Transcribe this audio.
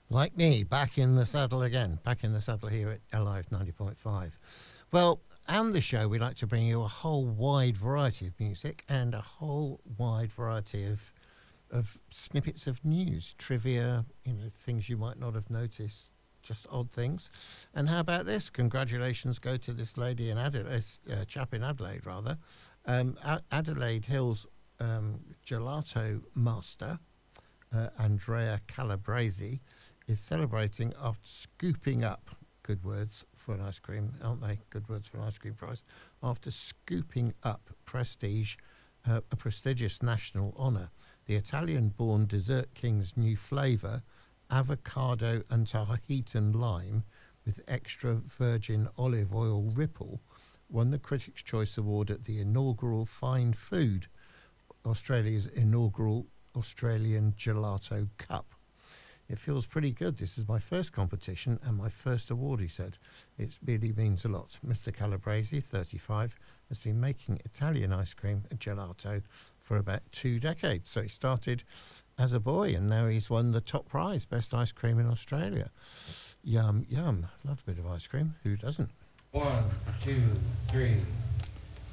Like me, back in the saddle again, back in the saddle here at Alive 90.5. Well, and the show, we like to bring you a whole wide variety of music and a whole wide variety of snippets of news, trivia, things you might not have noticed, just odd things. And how about this? Congratulations go to this lady in Adelaide, chap in Adelaide, rather. Adelaide Hills gelato master, Andrea Calabresi, is celebrating after scooping up, good words for an ice cream, aren't they? Good words for an ice cream prize. After scooping up a prestigious national honour, the Italian-born Dessert King's new flavour, avocado and Tahitian lime with extra virgin olive oil ripple, won the Critics' Choice Award at the inaugural Fine Food, Australia's inaugural Australian Gelato Cup. It feels pretty good. This is my first competition and my first award, he said. It really means a lot. Mr. Calabresi, 35, has been making Italian ice cream, gelato, for about 2 decades. So he started as a boy and now he's won the top prize, best ice cream in Australia. Yum, yum. Love a bit of ice cream. Who doesn't? 1, 2, 3.